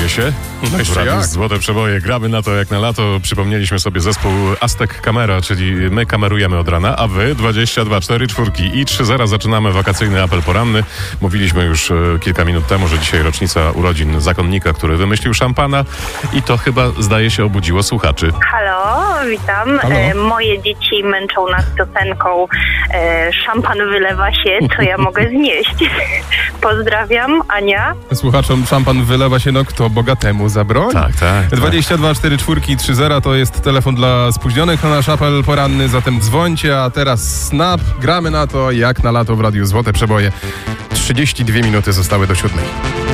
nadaje się. Złote przeboje, gramy na to jak na lato. Przypomnieliśmy sobie zespół Aztec Camera, czyli my kamerujemy od rana, a wy 22, 4 czwórki i 3-0 zaczynamy wakacyjny apel poranny. Mówiliśmy już kilka minut temu, że dzisiaj rocznica urodzin zakonnika, który wymyślił szampana i to chyba, zdaje się, obudziło słuchaczy. Halo, witam. Halo. Moje dzieci męczą nas piosenką szampan wylewa się, co ja mogę znieść. Pozdrawiam, Ania. Słuchaczom szampan wylewa się, no kto bogatemu zabroni. Tak. 22 4 czwórki i 3-0 to jest telefon dla spóźnionych na nasz apel poranny, zatem dzwońcie, a teraz snap, gramy na to jak na lato w Radiu Złote Przeboje. 32 minuty zostały do 7.